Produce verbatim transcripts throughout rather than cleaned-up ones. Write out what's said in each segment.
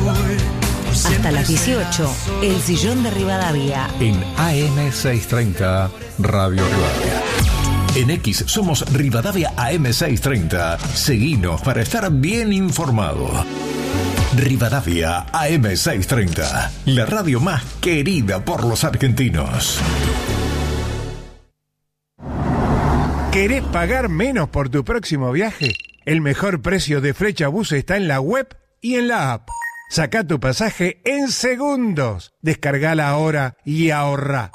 Hasta las dieciocho, El Sillón de Rivadavia. En A M seiscientos treinta, Radio Rivadavia. En X somos Rivadavia A M seiscientos treinta. Seguinos para estar bien informado. Rivadavia A M seiscientos treinta, la radio más querida por los argentinos. ¿Querés pagar menos por tu próximo viaje? El mejor precio de Flechabús está en la web y en la app. Sacá tu pasaje en segundos. Descargala ahora y ahorrá.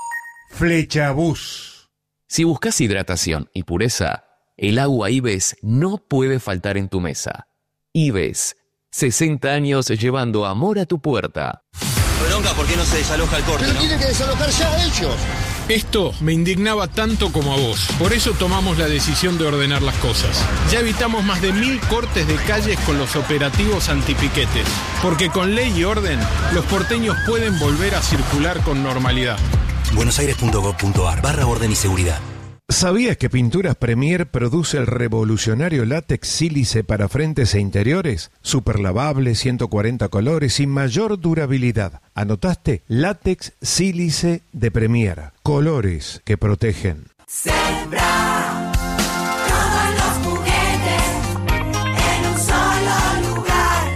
Flechabús. Si buscas hidratación y pureza, el agua Ives no puede faltar en tu mesa. Ives, sesenta años llevando amor a tu puerta. Bronca, ¿por qué no se desaloja el corte? Pero ¿no? tiene que desalojar ya ellos. Esto me indignaba tanto como a vos. Por eso tomamos la decisión de ordenar las cosas. Ya evitamos más de mil cortes de calles con los operativos antipiquetes. Porque con ley y orden, los porteños pueden volver a circular con normalidad. buenosaires.gov.ar barra orden y seguridad. ¿Sabías que Pinturas Premier produce el revolucionario látex sílice para frentes e interiores? Superlavable, ciento cuarenta colores y mayor durabilidad. ¿Anotaste? Látex sílice de Premier. Colores que protegen. Sembra todos los juguetes en un solo lugar.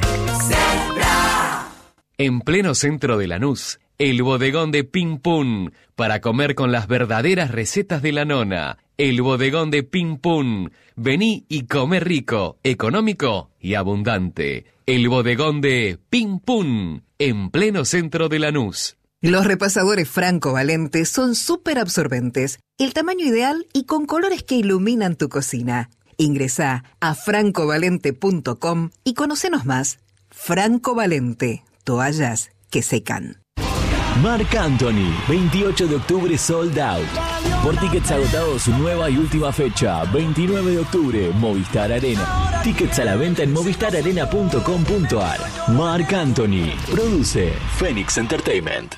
Sembra. En pleno centro de Lanús, el bodegón de Ping Pum, para comer con las verdaderas recetas de la nona. El bodegón de Ping Pum. Vení y come rico, económico y abundante. El bodegón de Ping Pum, en pleno centro de Lanús. Los repasadores Franco Valente son súper absorbentes, el tamaño ideal y con colores que iluminan tu cocina. Ingresá a franco valente punto com y conocenos más. Franco Valente, toallas que secan. Marc Anthony, veintiocho de octubre sold out. Por tickets agotados, su nueva y última fecha, veintinueve de octubre, Movistar Arena. Tickets a la venta en movistar arena punto com punto ar. Marc Anthony, produce Phoenix Entertainment.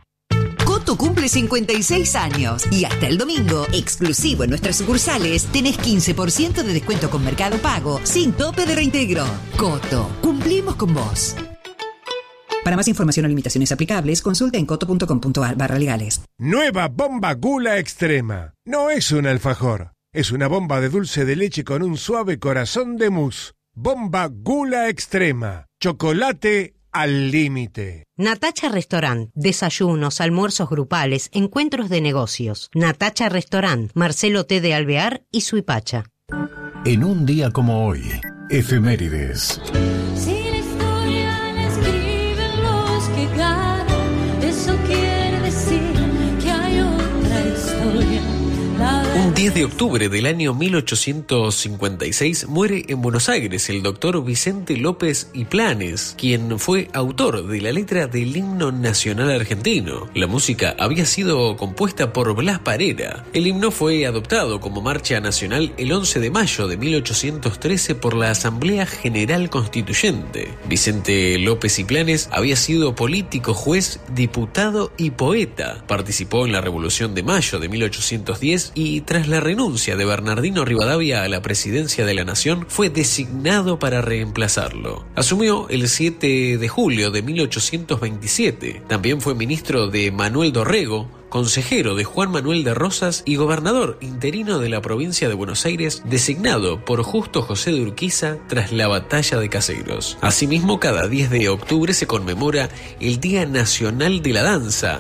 Coto cumple cincuenta y seis años y hasta el domingo, exclusivo en nuestras sucursales, tenés quince por ciento de descuento con Mercado Pago, sin tope de reintegro. Coto, cumplimos con vos. Para más información o limitaciones aplicables, consulta en coto punto com punto ar barra legales. Nueva bomba Gula Extrema. No es un alfajor, es una bomba de dulce de leche con un suave corazón de mousse. Bomba Gula Extrema. Chocolate al límite. Natacha Restaurant. Desayunos, almuerzos grupales, encuentros de negocios. Natacha Restaurant. Marcelo T. de Alvear y Suipacha. En un día como hoy, efemérides. Eso quiere decir que hay otra historia. Un diez de octubre del año mil ochocientos cincuenta y seis muere en Buenos Aires el doctor Vicente López y Planes, quien fue autor de la letra del himno nacional argentino. La música había sido compuesta por Blas Parera. El himno fue adoptado como marcha nacional el once de mayo de mil ochocientos trece por la Asamblea General Constituyente. Vicente López y Planes había sido político, juez, diputado y poeta. Participó en la Revolución de Mayo de mil ochocientos diez y tras la renuncia de Bernardino Rivadavia a la presidencia de la Nación, fue designado para reemplazarlo. Asumió el siete de julio de mil ochocientos veintisiete. También fue ministro de Manuel Dorrego, consejero de Juan Manuel de Rosas y gobernador interino de la provincia de Buenos Aires, designado por Justo José de Urquiza tras la batalla de Caseros. Asimismo, cada diez de octubre se conmemora el Día Nacional de la Danza,